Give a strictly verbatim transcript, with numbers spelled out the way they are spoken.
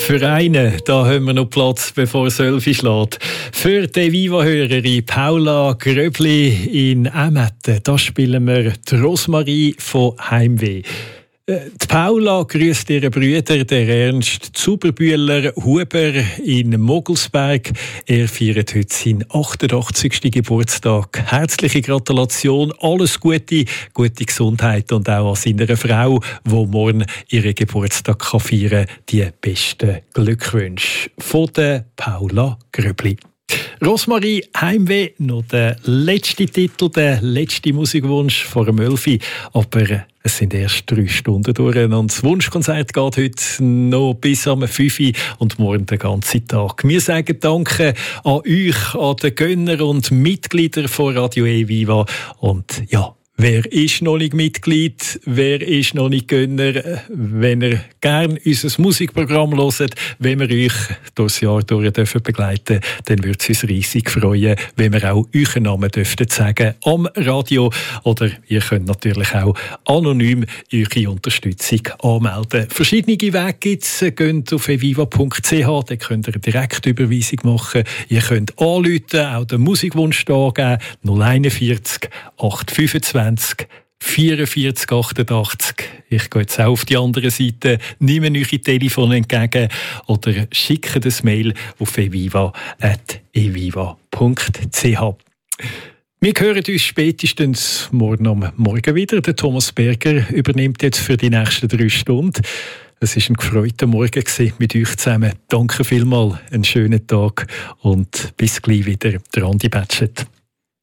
Für einen, da haben wir noch Platz, bevor es elf schlägt. Für die Viva-Hörerin Paula Gröbli in Emmetten, da spielen wir die Rosmarie von Heimweh. Die Paula grüßt ihren Brüder, der Ernst Zuberbühler Huber in Mogelsberg. Er feiert heute seinen achtundachtzigsten Geburtstag. Herzliche Gratulation, alles Gute, gute Gesundheit und auch an seiner Frau, die morgen ihren Geburtstag kann feiern kann. Die besten Glückwünsche von der Paula Gröbli. Rosmarie Heimweh, noch der letzte Titel, der letzte Musikwunsch vor dem Elfi. Aber es sind erst drei Stunden durch und das Wunschkonzert geht heute noch bis am fünf Uhr und morgen den ganzen Tag. Wir sagen Danke an euch, an den Gönner und Mitglieder von Radio E-Viva. Und ja, wer ist noch nicht Mitglied? Wer ist noch nicht Gönner? Wenn ihr gerne unser Musikprogramm hört, wenn wir euch durchs Jahr durch dürfen begleiten, dann würde es uns riesig freuen, wenn wir auch euren Namen dürften sagen am Radio. Oder ihr könnt natürlich auch anonym eure Unterstützung anmelden. Verschiedene Wege gibt es. Geht auf eviva punkt c h, da könnt ihr eine Direktüberweisung machen. Ihr könnt anrufen, auch den Musikwunsch angeben, null einundvierzig achthundertfünfundzwanzig vierundvierzig achtundachtzig. Ich gehe jetzt auch auf die andere Seite, nehme eure Telefone entgegen oder schicke das Mail auf eviva at eviva punkt c h. Wir hören uns spätestens morgen am Morgen wieder. Der Thomas Berger übernimmt jetzt für die nächsten drei Stunden. Es war ein gefreuter Morgen mit euch zusammen. Danke vielmals, einen schönen Tag und bis gleich wieder. Der Andi Batschet.